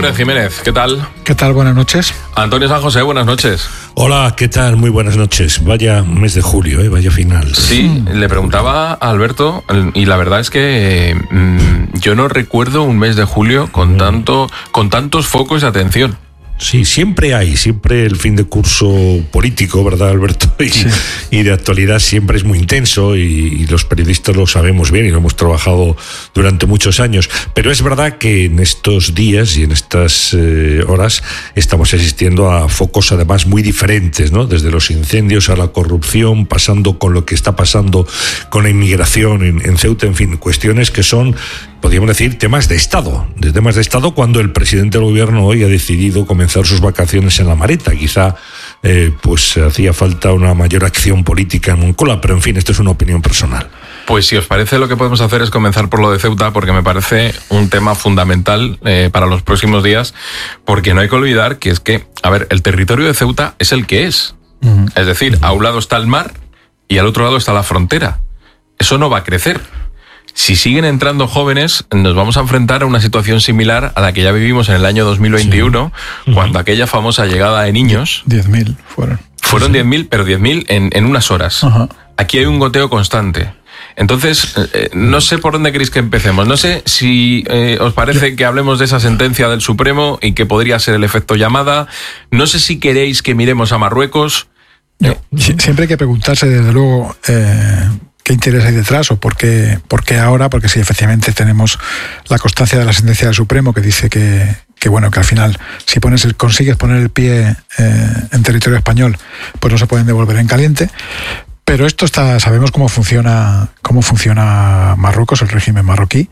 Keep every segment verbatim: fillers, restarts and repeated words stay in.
Pérez Jiménez, ¿qué tal? ¿Qué tal? Buenas noches. Antonio San José, buenas noches. Hola, ¿qué tal? Muy buenas noches. Vaya mes de julio, ¿eh? Vaya final. Sí, le preguntaba a Alberto, y la verdad es que mmm, yo no recuerdo un mes de julio con, tanto, con tantos focos de atención. Sí, siempre hay, siempre el fin de curso político, ¿verdad, Alberto? Y, sí. y de actualidad siempre es muy intenso y, y los periodistas lo sabemos bien y lo hemos trabajado durante muchos años. Pero es verdad que en estos días y en estas eh, horas estamos asistiendo a focos además muy diferentes, ¿no? Desde los incendios a la corrupción, pasando con lo que está pasando con la inmigración en, en Ceuta, en fin, cuestiones que son, podríamos decir, temas de Estado, de temas de Estado cuando el presidente del gobierno hoy ha decidido comenzar sus vacaciones en La Mareta. Quizá eh, pues hacía falta una mayor acción política en Moncloa, pero en fin, esto es una opinión personal. Pues si os parece, lo que podemos hacer es comenzar por lo de Ceuta, porque me parece un tema fundamental eh, para los próximos días, porque no hay que olvidar que es que, a ver, el territorio de Ceuta es el que es. Uh-huh. Es decir, a un lado está el mar y al otro lado está la frontera. Eso no va a crecer. Si siguen entrando jóvenes, nos vamos a enfrentar a una situación similar a la que ya vivimos en el año dos mil veintiuno, sí. cuando uh-huh. aquella famosa llegada de niños... diez mil fueron. Fueron diez mil, pero diez mil en, en unas horas. Uh-huh. Aquí hay un goteo constante. Entonces, eh, no sé por dónde queréis que empecemos. No sé si eh, os parece que hablemos de esa sentencia del Supremo y que podría ser el efecto llamada. No sé si queréis que miremos a Marruecos. No, eh, siempre hay que preguntarse, desde luego... Eh... ¿Qué interés hay detrás o por qué, por qué ahora? Porque si efectivamente tenemos la constancia de la sentencia del Supremo que dice que, que bueno, que al final si pones el, consigues poner el pie eh, en territorio español, pues no se pueden devolver en caliente. Pero esto está, sabemos cómo funciona, cómo funciona Marruecos, el régimen marroquí,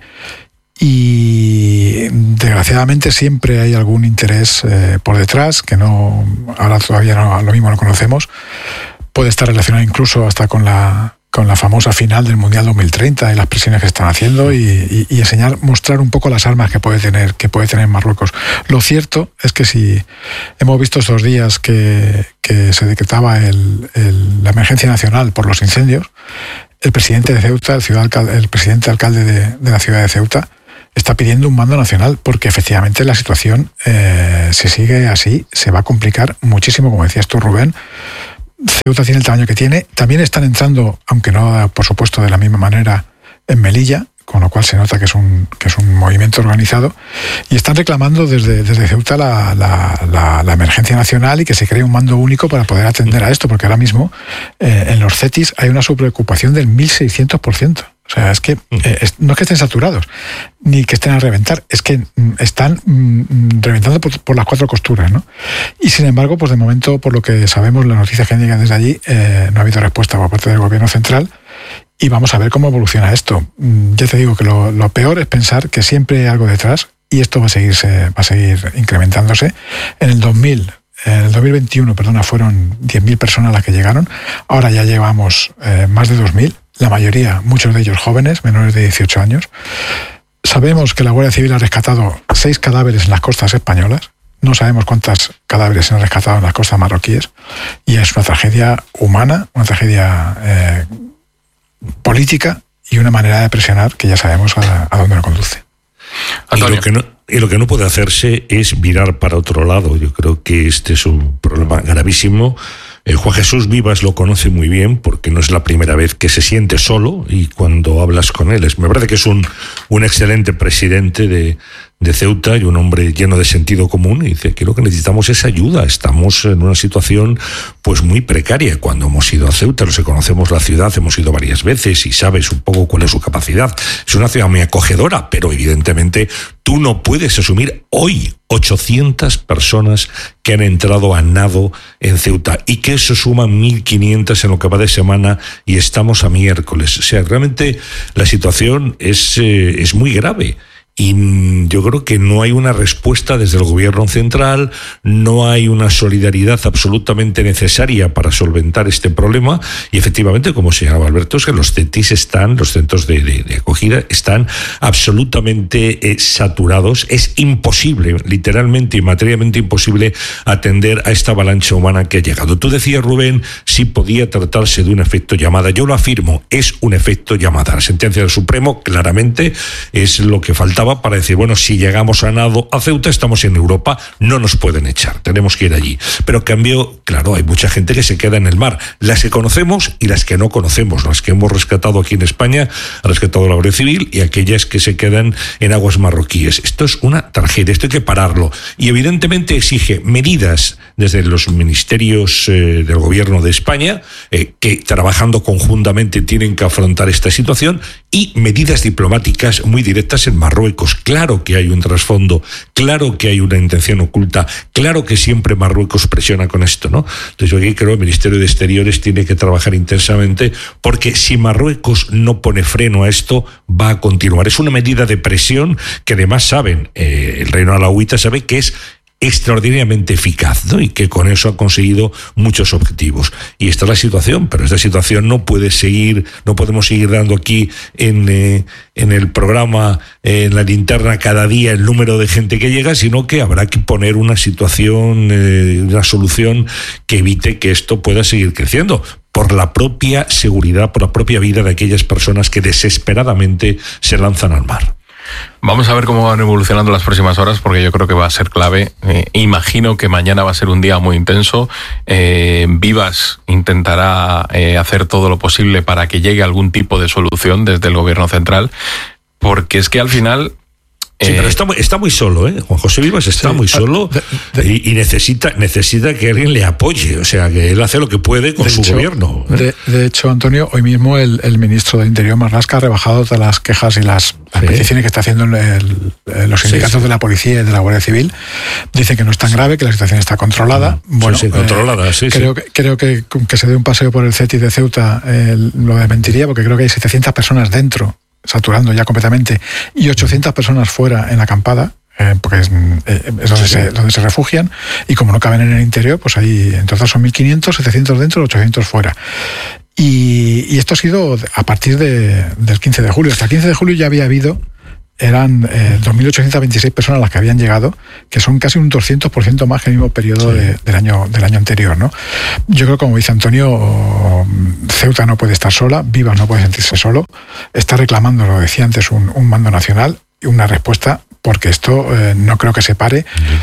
y desgraciadamente siempre hay algún interés eh, por detrás que no, ahora todavía no, lo mismo no conocemos. Puede estar relacionado incluso hasta con la con la famosa final del Mundial dos mil treinta y las presiones que están haciendo y, y, y enseñar, mostrar un poco las armas que puede tener que puede tener Marruecos. Lo cierto es que si hemos visto estos días que, que se decretaba el, el, la emergencia nacional por los incendios, el presidente de Ceuta, el, ciudad, el presidente alcalde de, de la ciudad de Ceuta, está pidiendo un mando nacional porque efectivamente la situación, eh, si sigue así, se va a complicar muchísimo, como decías tú, Rubén. Ceuta tiene el tamaño que tiene. También están entrando, aunque no, por supuesto, de la misma manera, en Melilla, con lo cual se nota que es un, que es un movimiento organizado, y están reclamando desde, desde Ceuta la, la, la, la emergencia nacional y que se cree un mando único para poder atender a esto, porque ahora mismo eh, en los CETIs hay una sobreocupación del mil seiscientos por ciento. O sea, es que eh, es, no es que estén saturados, ni que estén a reventar, es que mm, están mm, reventando por, por las cuatro costuras, ¿no? Y sin embargo, pues de momento, por lo que sabemos, las noticias que llegan desde allí, eh, no ha habido respuesta por parte del gobierno central, y vamos a ver cómo evoluciona esto. Mm, ya te digo que lo, lo peor es pensar que siempre hay algo detrás, y esto va a seguirse, va a seguir incrementándose. En el dos mil, en el dos mil veintiuno, perdona, fueron diez mil personas las que llegaron, ahora ya llevamos eh, más de dos mil. La mayoría, muchos de ellos jóvenes, menores de dieciocho años. Sabemos que la Guardia Civil ha rescatado seis cadáveres en las costas españolas. No sabemos cuántos cadáveres se han rescatado en las costas marroquíes. Y es una tragedia humana, una tragedia eh, política y una manera de presionar que ya sabemos a, a dónde nos conduce. Y lo, que no, y lo que no puede hacerse es mirar para otro lado. Yo creo que este es un problema gravísimo. Eh, Juan Jesús Vivas lo conoce muy bien porque no es la primera vez que se siente solo y cuando hablas con él, es, me parece que es un, un excelente presidente de, de Ceuta y un hombre lleno de sentido común, y dice que lo que necesitamos es ayuda, estamos en una situación pues muy precaria. Cuando hemos ido a Ceuta, los que conocemos la ciudad, hemos ido varias veces y sabes un poco cuál es su capacidad. Es una ciudad muy acogedora, pero evidentemente tú no puedes asumir hoy ochocientas personas que han entrado a nado en Ceuta y que eso suma mil quinientas en lo que va de semana y estamos a miércoles. O sea, realmente la situación es, eh, es muy grave. Y yo creo que no hay una respuesta desde el gobierno central, no hay una solidaridad absolutamente necesaria para solventar este problema, y efectivamente, como señalaba Alberto, es que los CETIs están, los centros de, de, de acogida, están absolutamente eh, saturados. Es imposible, literalmente y materialmente imposible, atender a esta avalancha humana que ha llegado. Tú decías, Rubén, si podía tratarse de un efecto llamada. Yo lo afirmo, es un efecto llamada. La sentencia del Supremo claramente es lo que faltaba faltaba para decir, bueno, si llegamos a nado a Ceuta, estamos en Europa, no nos pueden echar, tenemos que ir allí. Pero en cambio, claro, hay mucha gente que se queda en el mar, las que conocemos y las que no conocemos, las que hemos rescatado aquí en España, ha rescatado la Guardia Civil, y aquellas que se quedan en aguas marroquíes. Esto es una tragedia, esto hay que pararlo. Y evidentemente exige medidas desde los ministerios eh, del gobierno de España, eh, que trabajando conjuntamente tienen que afrontar esta situación, y medidas diplomáticas muy directas en Marruecos. Claro que hay un trasfondo, claro que hay una intención oculta, claro que siempre Marruecos presiona con esto, ¿no? Entonces yo aquí creo que el Ministerio de Exteriores tiene que trabajar intensamente, porque si Marruecos no pone freno a esto, va a continuar. Es una medida de presión que además saben, eh, el Reino Alauita sabe que es extraordinariamente eficaz, ¿no? Y que con eso ha conseguido muchos objetivos. Y esta es la situación, pero esta situación no puede seguir, no podemos seguir dando aquí en, eh, en el programa, eh, en la linterna cada día el número de gente que llega, sino que habrá que poner una situación, eh, una solución que evite que esto pueda seguir creciendo, por la propia seguridad, por la propia vida de aquellas personas que desesperadamente se lanzan al mar. Vamos a ver cómo van evolucionando las próximas horas, porque yo creo que va a ser clave. Eh, imagino que mañana va a ser un día muy intenso. Eh, Vivas intentará eh, hacer todo lo posible para que llegue algún tipo de solución desde el gobierno central, porque es que al final... Sí, pero está, está muy solo, ¿eh? Juan José Vivas está sí, muy solo de, de, y, y necesita necesita que alguien le apoye, o sea, que él hace lo que puede con su hecho, gobierno. ¿eh? De, de hecho, Antonio, hoy mismo el, el ministro del Interior, Marlaska, ha rebajado todas las quejas y las, las sí. peticiones que está haciendo el, el, los sindicatos sí, sí. de la policía y de la Guardia Civil. Dice que no es tan grave, que la situación está controlada. Sí, bueno, sí, controlada, eh, sí, creo, sí. Que, creo que que se dé un paseo por el CETI de Ceuta eh, lo desmentiría, porque creo que hay setecientas personas dentro, saturando ya completamente, y ochocientas personas fuera en la acampada, eh, porque es, eh, es donde, sí, se, donde se refugian, y como no caben en el interior, pues ahí entonces son mil quinientos, setecientos dentro, ochocientos fuera. Y, y esto ha sido a partir de, del quince de julio. Hasta el quince de julio ya había habido, eran eh, dos mil ochocientas veintiséis personas las que habían llegado, que son casi un doscientos por ciento más que el mismo periodo sí. de, del, año, del año anterior, ¿no? Yo creo, como dice Antonio, Ceuta no puede estar sola, Vivas no puede sentirse solo, está reclamando, lo decía antes, un, un mando nacional y una respuesta, porque esto eh, no creo que se pare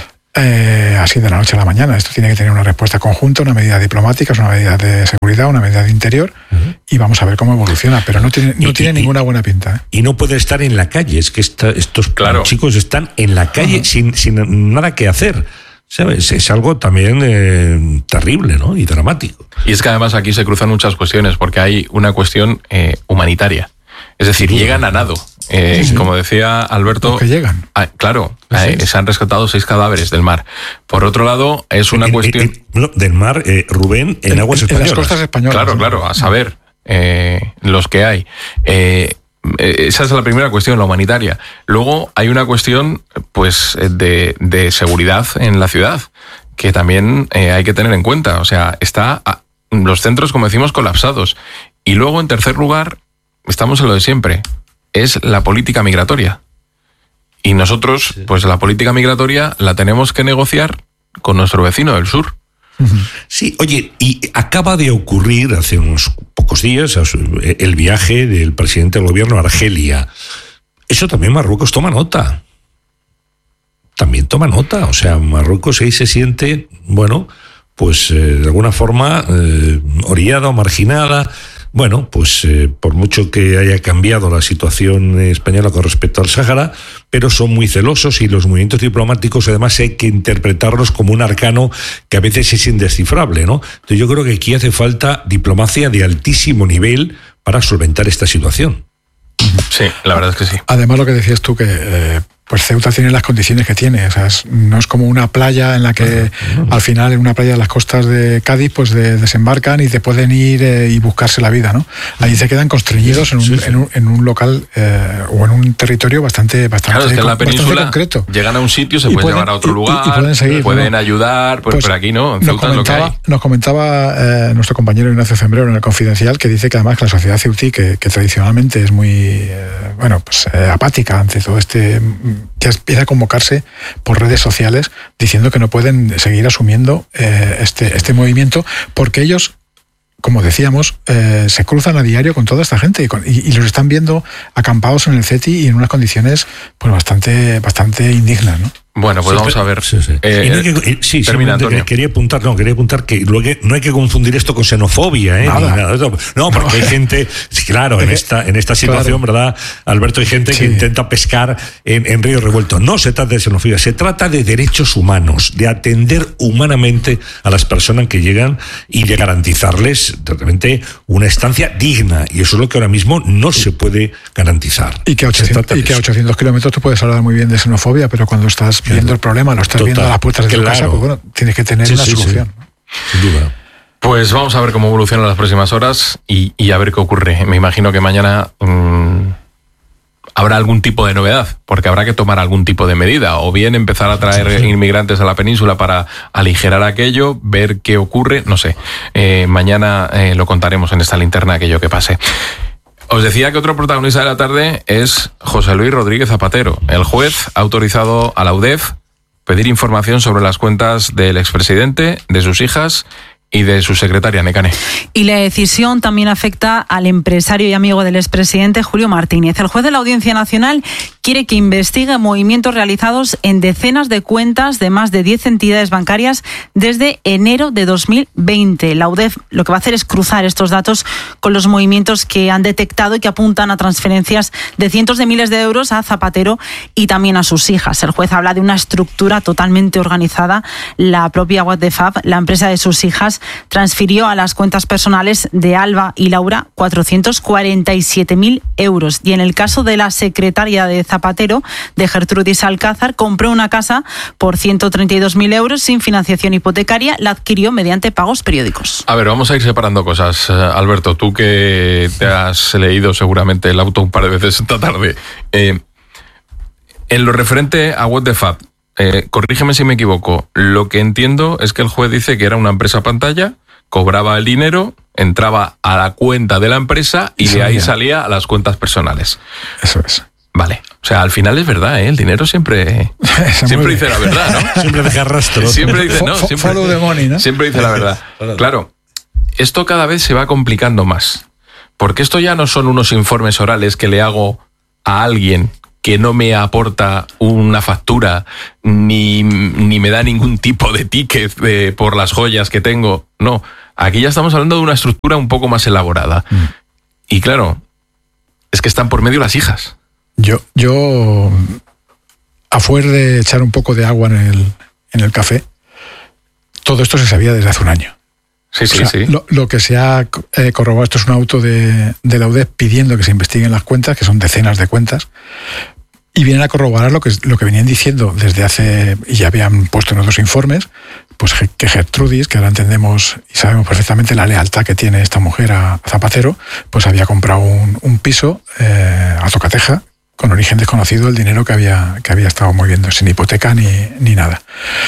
eh, así de la noche a la mañana. Esto tiene que tener una respuesta conjunta, una medida diplomática, una medida de seguridad, una medida de interior, uh-huh. y vamos a ver cómo evoluciona, pero no tiene, no y, tiene y, ninguna buena pinta. ¿eh? Y no puede estar en la calle, es que esta, estos claro. chicos están en la calle uh-huh. sin, sin nada que hacer. ¿Sabes? Es algo también eh, terrible, ¿no? Y dramático. Y es que además aquí se cruzan muchas cuestiones, porque hay una cuestión eh, humanitaria. Es decir, sí, llegan a nado. Eh, sí, sí. Como decía Alberto... Porque llegan. Ah, claro, eh, se han rescatado seis cadáveres del mar. Por otro lado, es una en, cuestión... En, en, no, del mar, eh, Rubén, en, en aguas españolas. En las costas españolas. Claro, claro, a saber eh, los que hay. Eh, Esa es la primera cuestión, la humanitaria. Luego hay una cuestión, pues, de, de seguridad en la ciudad, que también eh, hay que tener en cuenta. O sea, está a, los centros, como decimos, colapsados. Y luego, en tercer lugar, estamos en lo de siempre. Es la política migratoria. Y nosotros, pues, la política migratoria la tenemos que negociar con nuestro vecino del sur. Sí, oye, y acaba de ocurrir hace unos pocos días el viaje del presidente del gobierno a Argelia. Eso también Marruecos toma nota. También toma nota. O sea, Marruecos ahí se siente, bueno, pues eh, de alguna forma eh, orillada o marginada. Bueno, pues eh, por mucho que haya cambiado la situación española con respecto al Sáhara, pero son muy celosos y los movimientos diplomáticos además hay que interpretarlos como un arcano que a veces es indescifrable, ¿no? Entonces yo creo que aquí hace falta diplomacia de altísimo nivel para solventar esta situación. Sí, la verdad es que sí. Además, lo que decías tú, que eh, pues Ceuta tiene las condiciones que tiene. O sea, es, no es como una playa en la que uh-huh. al final, en una playa de las costas de Cádiz, pues de, desembarcan y te pueden ir eh, y buscarse la vida, ¿no? Ahí se quedan constreñidos en un, sí, sí. En un, en un local eh, o en un territorio bastante, bastante, claro, es que en la península concreto. Llegan a un sitio, se pueden, pueden llevar a otro lugar, y, y pueden, seguir, pueden ¿no? ayudar, pues, pues por aquí no. En Ceuta nos comentaba, es lo que hay. Nos comentaba eh, nuestro compañero Ignacio Zembrero en el Confidencial, que dice que además que la sociedad ceutí, que, que tradicionalmente es muy eh, bueno, pues eh, apática ante todo este, ya empieza a convocarse por redes sociales diciendo que no pueden seguir asumiendo eh, este, este movimiento, porque ellos como decíamos, eh, se cruzan a diario con toda esta gente y, con, y, y los están viendo acampados en el CETI y en unas condiciones pues bastante, bastante indignas, ¿no? Bueno, pues sí, vamos a ver. Sí, sí. Eh, y no hay que, sí, termina, que, quería apuntar, no, quería apuntar que no hay que confundir esto con xenofobia, ¿eh? Nada. Ni nada. No, porque no. hay gente, sí, claro, en esta, en esta situación, claro. ¿verdad, Alberto? Hay gente sí. que intenta pescar en, en río revuelto. No se trata de xenofobia, se trata de derechos humanos, de atender humanamente a las personas que llegan y de garantizarles realmente una estancia digna. Y eso es lo que ahora mismo no se puede garantizar. Y que a ochocientos, y que a ochocientos kilómetros tú puedes hablar muy bien de xenofobia, pero cuando estás viendo el problema, lo estás Total, viendo a las puertas de tu claro. casa, pues bueno, tienes que tener sí, una sí, solución. Sí. Sin duda. Pues vamos a ver cómo evolucionan las próximas horas y, y a ver qué ocurre. Me imagino que mañana mmm, habrá algún tipo de novedad, porque habrá que tomar algún tipo de medida, o bien empezar a traer sí, sí. inmigrantes a la península para aligerar aquello, ver qué ocurre, no sé. Eh, mañana eh, lo contaremos en esta linterna aquello que pase. Os decía que otro protagonista de la tarde es José Luis Rodríguez Zapatero. El juez ha autorizado a la U D E F pedir información sobre las cuentas del expresidente, de sus hijas y de su secretaria, Nekane. Y la decisión también afecta al empresario y amigo del expresidente, Julio Martínez. El juez de la Audiencia Nacional quiere que investigue movimientos realizados en decenas de cuentas de más de diez entidades bancarias desde enero de dos mil veinte. La U D E F lo que va a hacer es cruzar estos datos con los movimientos que han detectado y que apuntan a transferencias de cientos de miles de euros a Zapatero y también a sus hijas. El juez habla de una estructura totalmente organizada. La propia What the Fab, la empresa de sus hijas, transfirió a las cuentas personales de Alba y Laura cuatrocientos cuarenta y siete mil euros. Y en el caso de la secretaria de Zapatero, de Gertrudis Alcázar, compró una casa por ciento treinta y dos mil euros sin financiación hipotecaria, la adquirió mediante pagos periódicos. A ver, vamos a ir separando cosas. Alberto, tú que te has leído seguramente el auto un par de veces esta tarde. Eh, en lo referente a What the Fab, Eh, corrígeme si me equivoco, lo que entiendo es que el juez dice que era una empresa pantalla, cobraba el dinero, entraba a la cuenta de la empresa y de ahí salía a las cuentas personales. Eso es. Vale, o sea, al final es verdad, ¿eh? El dinero siempre siempre dice la verdad, ¿no? Siempre deja rastro. Siempre dice, no, siempre, Follow the money, ¿no? Siempre dice la verdad. Claro, esto cada vez se va complicando más, porque esto ya no son unos informes orales que le hago a alguien que no me aporta una factura ni, ni me da ningún tipo de ticket de, por las joyas que tengo. No, aquí ya estamos hablando de una estructura un poco más elaborada. Mm. Y claro, es que están por medio las hijas. Yo, yo a fuer de echar un poco de agua en el, en el café, todo esto se sabía desde hace un año. Sí, sí, o sea, sí. Lo, lo que se ha eh, corroborado, esto es un auto de, de la U D E F pidiendo que se investiguen las cuentas, que son decenas de cuentas, y vienen a corroborar lo que, lo que venían diciendo desde hace, y ya habían puesto en otros informes, pues que Gertrudis, que ahora entendemos y sabemos perfectamente la lealtad que tiene esta mujer a Zapatero, pues había comprado un, un piso eh, a tocateja, con origen desconocido, el dinero que había, que había estado moviendo, sin hipoteca ni, ni nada.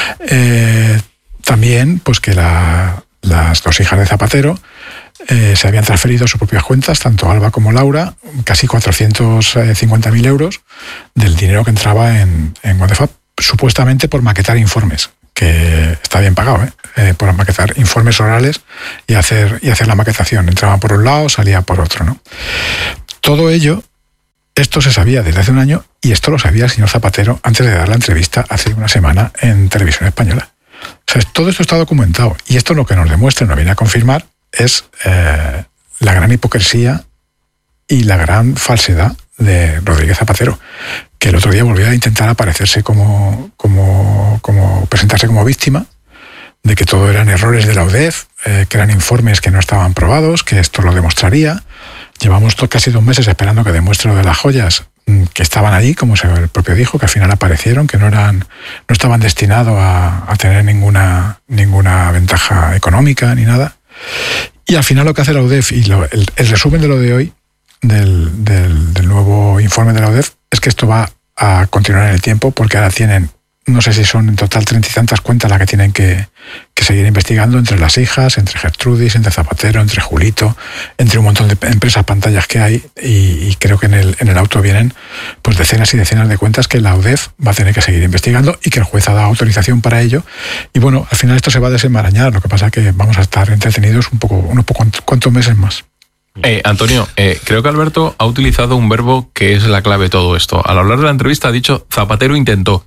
Eh, también, pues que la... las dos hijas de Zapatero eh, se habían transferido a sus propias cuentas, tanto Alba como Laura, casi cuatrocientos cincuenta mil euros del dinero que entraba en, en What the Fab, supuestamente por maquetar informes, que está bien pagado, ¿eh? Eh, por maquetar informes orales y hacer, y hacer la maquetación. Entraba por un lado, salía por otro, ¿no? Todo ello, esto se sabía desde hace un año y esto lo sabía el señor Zapatero antes de dar la entrevista hace una semana en Televisión Española. O sea, todo esto está documentado y esto lo que nos demuestra, nos viene a confirmar, es eh, la gran hipocresía y la gran falsedad de Rodríguez Zapatero, que el otro día volvió a intentar aparecerse como, como, como presentarse como víctima de que todo eran errores de la U D E F, eh, que eran informes que no estaban probados, que esto lo demostraría. Llevamos casi dos meses esperando que demuestre lo de las joyas, que estaban allí, como el propio dijo, que al final aparecieron, que no eran, no estaban destinados a, a tener ninguna, ninguna ventaja económica ni nada. Y al final lo que hace la U D E F, y lo, el, el resumen de lo de hoy, del, del, del nuevo informe de la U D E F, es que esto va a continuar en el tiempo, porque ahora tienen no sé si son en total treinta y tantas cuentas las que tienen que, que seguir investigando, entre las hijas, entre Gertrudis, entre Zapatero, entre Julito, entre un montón de empresas pantallas que hay, y, y creo que en el, en el auto vienen pues decenas y decenas de cuentas que la U D E F va a tener que seguir investigando y que el juez ha dado autorización para ello. Y bueno, al final esto se va a desenmarañar, lo que pasa es que vamos a estar entretenidos un poco, unos pocos cuantos meses más. Eh, Antonio, eh, creo que Alberto ha utilizado un verbo que es la clave de todo esto. Al hablar de la entrevista ha dicho Zapatero intentó.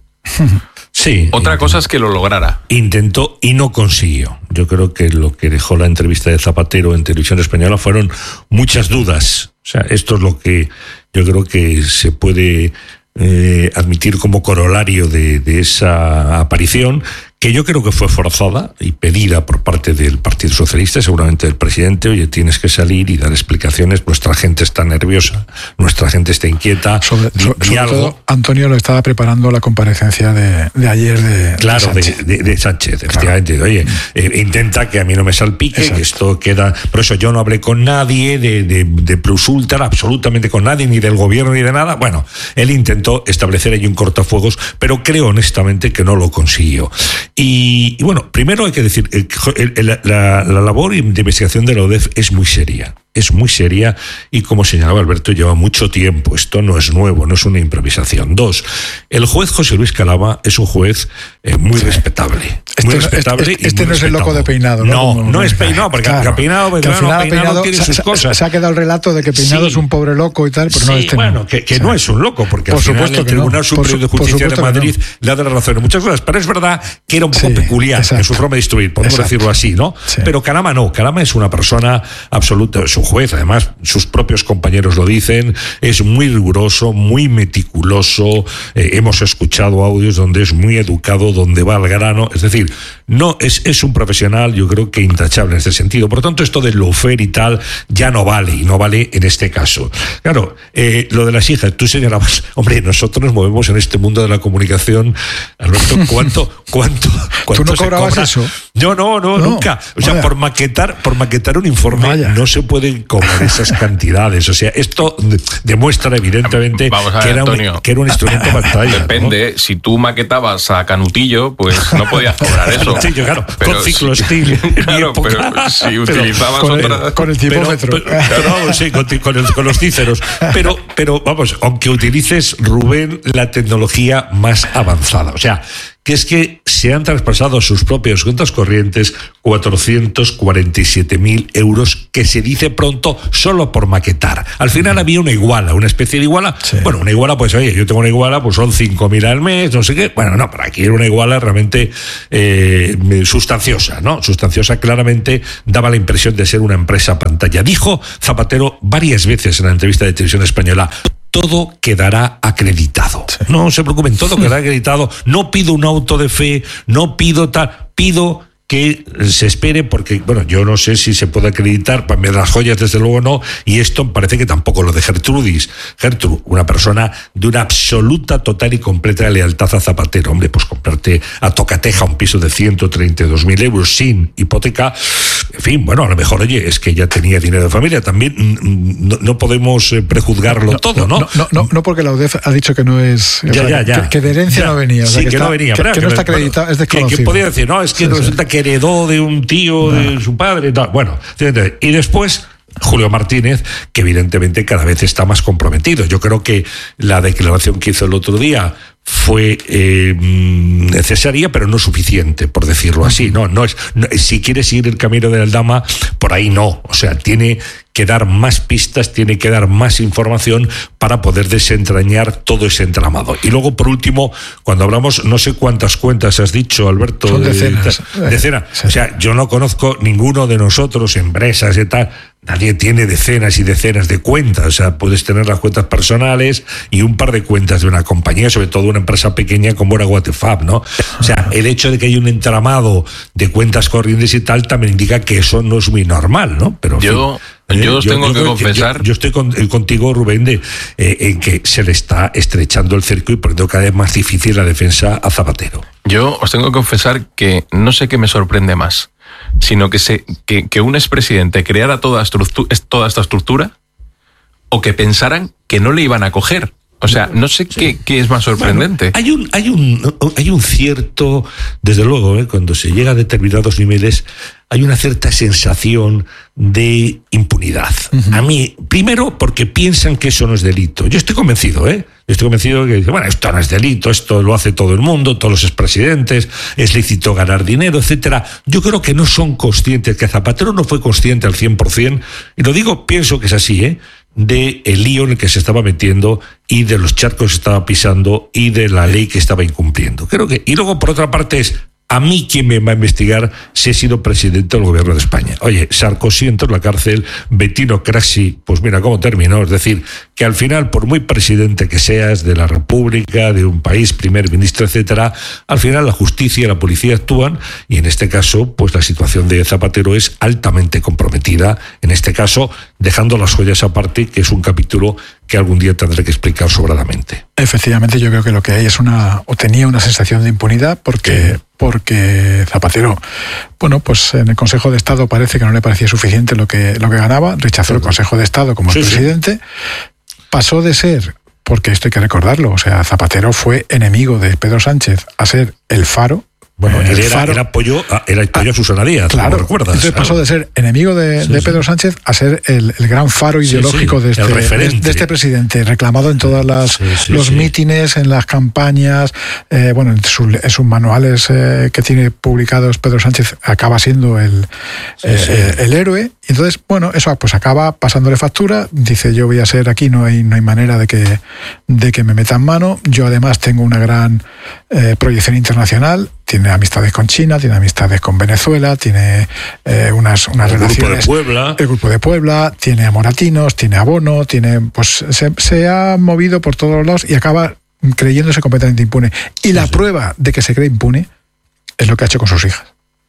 Sí. Otra intentó, cosa es que lo lograra. Intentó y no consiguió. Yo creo que lo que dejó la entrevista de Zapatero en Televisión Española fueron muchas dudas. O sea, esto es lo que yo creo que se puede eh, admitir como corolario de, de esa aparición, que yo creo que fue forzada y pedida por parte del Partido Socialista, seguramente del presidente. Oye, tienes que salir y dar explicaciones, nuestra gente está nerviosa, nuestra gente está inquieta. Sobre, di, sobre, di sobre algo. todo, Antonio lo estaba preparando la comparecencia de, de ayer de, claro, de Sánchez. De, de, de Sánchez, efectivamente. Claro. Oye, eh, intenta que a mí no me salpique, exacto, que esto queda... Por eso yo no hablé con nadie de, de, de Plus Ultra, absolutamente con nadie, ni del gobierno ni de nada. Bueno, él intentó establecer ahí un cortafuegos, pero creo honestamente que no lo consiguió. Y, y bueno, primero hay que decir, el, el, la, la labor de investigación de la U D E F es muy seria. Es muy seria y, como señalaba Alberto, lleva mucho tiempo. Esto no es nuevo, no es una improvisación. Dos, el juez José Luis Calama es un juez eh, muy sí. respetable. Este, muy respetable este, este y muy no es el loco de Peinado, ¿no? No, Como, no es Peinado, porque claro, Peinado, que claro, final, Peinado, Peinado tiene se, sus cosas. Se ha quedado el relato de que Peinado sí. es un pobre loco y tal, pero sí, no este bueno, no. que, que o sea, no es un loco, porque al final el Tribunal no. Superior de Justicia de Madrid no. le ha dado la razón en muchas cosas, pero es verdad que era un poco sí, peculiar exacto. en su forma de instruir, podemos exacto. decirlo así, ¿no? Sí. Pero Calama no, Calama es una persona absoluta, es un juez, además sus propios compañeros lo dicen, es muy riguroso, muy meticuloso, eh, hemos escuchado audios donde es muy educado, donde va al grano, es decir, no es, es un profesional, yo creo que intachable en este sentido. Por lo tanto, esto del lawfare y tal ya no vale, y no vale en este caso. Claro, eh, lo de las hijas, tú señalabas, hombre, nosotros nos movemos en este mundo de la comunicación, Alberto, ¿cuánto, cuánto, cuánto ¿Tú no cobrabas cobra? eso? Yo no, no, no, nunca. O sea, vaya. por maquetar, por maquetar un informe vaya. no se pueden cobrar esas cantidades. O sea, esto demuestra evidentemente ver, que, era un, que era un instrumento pantalla. Depende, ¿no? Si tú maquetabas a Canutillo, pues no podías cobrar eso. Sí, claro, pero con ciclostil. Si, claro, pero si utilizabas con otra... El, con el tipómetro. Pero, pero, claro, sí, con, con, el, con los cíceros. Pero, pero, vamos, aunque utilices, Rubén, la tecnología más avanzada. O sea, que es que se han traspasado a sus propias cuentas corrientes cuatrocientos cuarenta y siete mil euros, que se dice pronto solo por maquetar. Al final había una iguala, una especie de iguala. Sí. Bueno, una iguala, pues oye, yo tengo una iguala, pues son cinco mil al mes, no sé qué. Bueno, no, pero aquí era una iguala realmente eh, sustanciosa, ¿no? Sustanciosa, claramente daba la impresión de ser una empresa pantalla. Dijo Zapatero varias veces en la entrevista de Televisión Española: todo quedará acreditado. Sí. No se preocupen, todo quedará acreditado. No pido un auto de fe, no pido tal, pido que se espere, porque, bueno, yo no sé si se puede acreditar, para las joyas desde luego no, y esto parece que tampoco lo de Gertrudis. Gertrude, una persona de una absoluta, total y completa lealtad a Zapatero. Hombre, pues comprarte a tocateja un piso de ciento treinta y dos mil euros sin hipoteca, en fin, bueno, a lo mejor, oye, es que ella tenía dinero de familia, también no, no podemos prejuzgarlo no, todo, ¿no? No, no, no, no, porque la U D E F ha dicho que no es... Ya, sea, ya, ya. Que, que de herencia ya, no venía. O sea, sí, que, que está, no venía. Que, que, que no está acreditado, bueno, es desconocido. Que, que podía decir, no, es que sí, resulta sí. que heredó de un tío, no. de su padre, tal. Bueno, y después Julio Martínez, que evidentemente cada vez está más comprometido. Yo creo que la declaración que hizo el otro día fue eh, necesaria, pero no suficiente, por decirlo así. No, no es. No, si quiere seguir el camino de Aldama, por ahí no. O sea, tiene que dar más pistas, tiene que dar más información para poder desentrañar todo ese entramado. Y luego, por último, cuando hablamos, no sé cuántas cuentas has dicho, Alberto. Son decenas. De, decenas. Sí. O sea, yo no conozco ninguno de nosotros, empresas y tal. Nadie tiene decenas y decenas de cuentas. O sea, puedes tener las cuentas personales y un par de cuentas de una compañía, sobre todo una empresa pequeña como era Waterfab, ¿no? O sea, el hecho de que haya un entramado de cuentas corrientes y tal también indica que eso no es muy normal, ¿no? Pero yo, fin, yo os eh, tengo yo, que yo, confesar... Yo, yo estoy con, contigo, Rubén, de, eh, en que se le está estrechando el cerco y poniendo cada vez más difícil la defensa a Zapatero. Yo os tengo que confesar que no sé qué me sorprende más, sino que, se, que, que un expresidente creara toda, toda esta estructura, o que pensaran que no le iban a coger. O sea, no sé sí. qué, qué es más sorprendente. Bueno, hay un, hay un, hay un cierto, desde luego, ¿eh? cuando se llega a determinados niveles, hay una cierta sensación de impunidad. Uh-huh. A mí, primero, porque piensan que eso no es delito. Yo estoy convencido, ¿eh? Yo estoy convencido que, bueno, esto no es delito, esto lo hace todo el mundo, todos los expresidentes, es lícito ganar dinero, etcétera. Yo creo que no son conscientes, que Zapatero no fue consciente al cien por ciento, y lo digo, pienso que es así, ¿eh? De el lío en el que se estaba metiendo y de los charcos que estaba pisando y de la ley que estaba incumpliendo. Creo que, y luego, por otra parte, es a mí quién me va a investigar si he sido presidente del gobierno de España. Oye, Sarkozy entró en la cárcel, Bettino Craxi, pues mira cómo terminó. Es decir, que al final, por muy presidente que seas de la República, de un país, primer ministro, etcétera, al final la justicia y la policía actúan, y en este caso, pues la situación de Zapatero es altamente comprometida, en este caso, dejando las joyas aparte, que es un capítulo que algún día tendré que explicar sobradamente. Efectivamente, yo creo que lo que hay es una, o tenía una sensación de impunidad, porque, sí. porque Zapatero, bueno, pues en el Consejo de Estado parece que no le parecía suficiente lo que, lo que ganaba, rechazó sí. el Consejo de Estado como sí, el presidente, sí. pasó de ser, porque esto hay que recordarlo, o sea, Zapatero fue enemigo de Pedro Sánchez a ser el faro. Bueno, él era, era apoyo a, era apoyo a Susana Díaz, claro, ¿no recuerdas? Entonces claro. pasó de ser enemigo de, sí, de Pedro sí. Sánchez a ser el, el gran faro ideológico sí, sí, de, este, de, de este presidente, reclamado en todos sí, sí, los sí. mítines, en las campañas, eh, bueno, en, su, en sus manuales eh, que tiene publicados Pedro Sánchez acaba siendo el, sí, eh, sí. el, el héroe. Y entonces, bueno, eso pues acaba pasándole factura, dice yo voy a ser aquí, no hay, no hay manera de que, de que me metan mano, yo además tengo una gran eh, proyección internacional, tiene amistades con China, tiene amistades con Venezuela, tiene eh, unas, unas el relaciones... Grupo de Puebla. El Grupo de Puebla, tiene a Moratinos, tiene a Bono, tiene, pues se, se ha movido por todos lados y acaba creyéndose completamente impune. Y sí, la sí. prueba de que se cree impune es lo que ha hecho con sus hijas.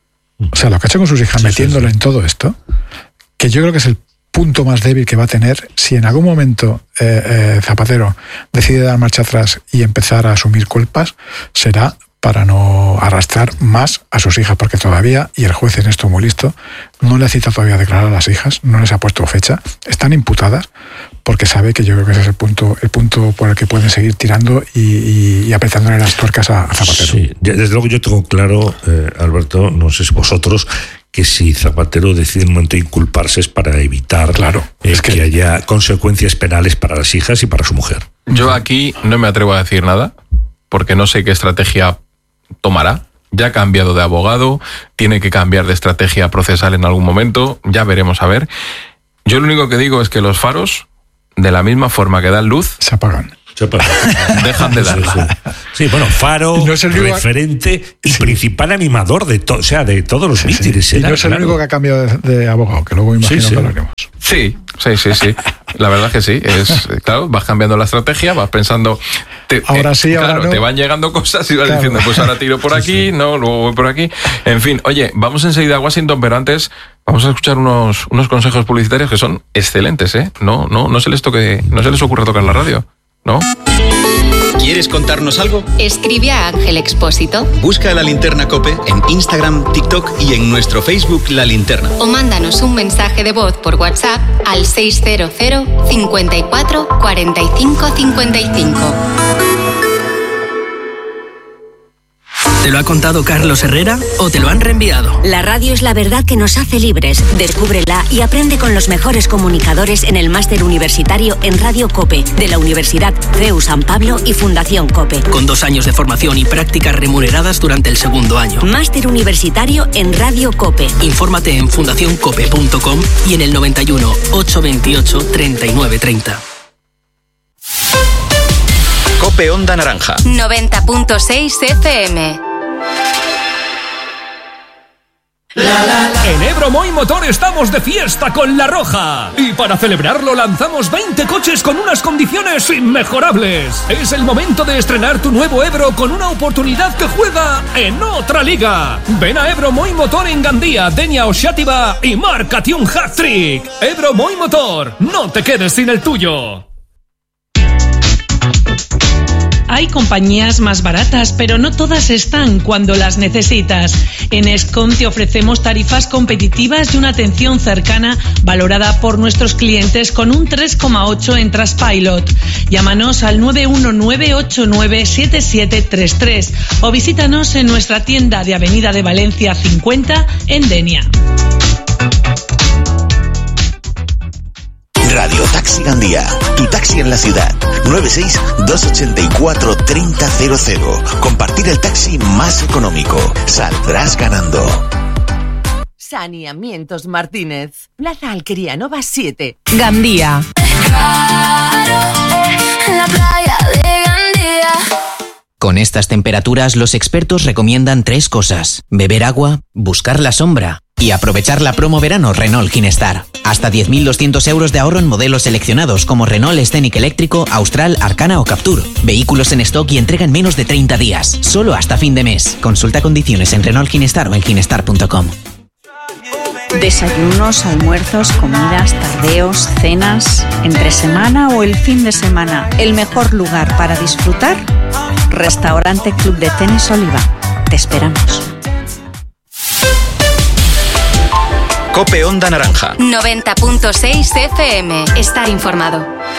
O sea, lo que ha hecho con sus hijas, sí, metiéndolo sí, sí. en todo esto, que yo creo que es el punto más débil que va a tener si en algún momento eh, eh, Zapatero decide dar marcha atrás y empezar a asumir culpas, será para no arrastrar más a sus hijas, porque todavía, y el juez en esto muy listo, no le ha citado todavía a declarar a las hijas, no les ha puesto fecha, están imputadas, porque sabe que yo creo que ese es el punto, el punto por el que pueden seguir tirando y, y, y apretándole las tuercas a, a Zapatero. Sí, desde luego yo tengo claro, eh, Alberto, no sé si vosotros, que si Zapatero decide en un momento inculparse es para evitar claro, eh, es que... que haya consecuencias penales para las hijas y para su mujer. Yo aquí no me atrevo a decir nada, porque no sé qué estrategia tomará. Ya ha cambiado de abogado, tiene que cambiar de estrategia procesal en algún momento, ya veremos a ver. Yo lo único que digo es que los faros, de la misma forma que dan luz, se apagan. Se apagan. Dejan de darla. Sí, sí. sí, bueno, faro, no es el referente y sí. principal animador de todo, o sea, de todos los sí, mítines. Sí. Y no es el claro. único que ha cambiado de, de abogado, que luego imagino sí, sí. que lo haremos. Sí, sí, sí, sí. La verdad que sí. Es, claro, vas cambiando la estrategia, vas pensando. Te, ahora sí, eh, ahora claro, no. te van llegando cosas y vas claro. diciendo, pues ahora tiro por aquí, sí, sí. no, luego voy por aquí. En fin, oye, vamos enseguida a Washington, pero antes vamos a escuchar unos, unos consejos publicitarios que son excelentes, ¿eh? No, no, no se les toque, no se les ocurre tocar la radio, ¿no? ¿Quieres contarnos algo? Escribe a Ángel Expósito. Busca La Linterna COPE en Instagram, TikTok y en nuestro Facebook La Linterna. O mándanos un mensaje de voz por WhatsApp al seis cero cero, cincuenta y cuatro, cuarenta y cinco, cincuenta y cinco. ¿Te lo ha contado Carlos Herrera o te lo han reenviado? La radio es la verdad que nos hace libres. Descúbrela y aprende con los mejores comunicadores en el máster universitario en Radio COPE de la Universidad C E U San Pablo y Fundación COPE. Con dos años de formación y prácticas remuneradas durante el segundo año. Máster universitario en Radio COPE. Infórmate en fundación cope punto com y en el noventa y uno, ochocientos veintiocho, treinta y nueve treinta. COPE Onda Naranja. noventa punto seis F M. En Ebro Moy Motor estamos de fiesta con La Roja. Y para celebrarlo lanzamos veinte coches con unas condiciones inmejorables. Es el momento de estrenar tu nuevo Ebro con una oportunidad que juega en otra liga. Ven a Ebro Moy Motor en Gandía, Denia o Xàtiva y márcate un hat-trick. Ebro Moy Motor, no te quedes sin el tuyo. Hay compañías más baratas, pero no todas están cuando las necesitas. En Escom te ofrecemos tarifas competitivas y una atención cercana valorada por nuestros clientes con un tres coma ocho en Trustpilot. Llámanos al nueve uno nueve ocho nueve siete siete tres tres o visítanos en nuestra tienda de Avenida de Valencia cincuenta en Denia. Radio Taxi Gandía, tu taxi en la ciudad. nueve seis dos ocho cuatro tres cero cero cero. Compartir el taxi más económico. Saldrás ganando. Saneamientos Martínez, Plaza Alquería Nova siete, Gandía. La playa de Gandía. Con estas temperaturas, los expertos recomiendan tres cosas: beber agua, buscar la sombra y aprovechar la promo verano Renault Ginestar. Hasta diez mil doscientos euros de ahorro en modelos seleccionados como Renault Scenic Eléctrico, Austral, Arcana o Captur. Vehículos en stock y entrega en menos de treinta días. Solo hasta fin de mes. Consulta condiciones en Renault Ginestar o en ginestar punto com. Desayunos, almuerzos, comidas, tardeos, cenas, entre semana o el fin de semana. El mejor lugar para disfrutar, Restaurante Club de Tenis Oliva. Te esperamos. COPE Onda Naranja. noventa punto seis F M. Estar informado.